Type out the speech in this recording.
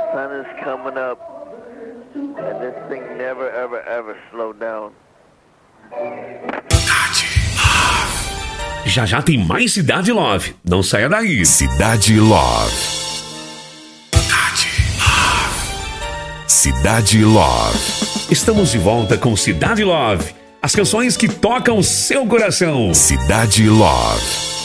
sun is coming up, and this thing never, ever, ever slow down. Já já tem mais Cidade Love. Não saia daí. Cidade Love. Cidade Love. Estamos de volta com Cidade Love. As canções que tocam seu coração. Cidade Love.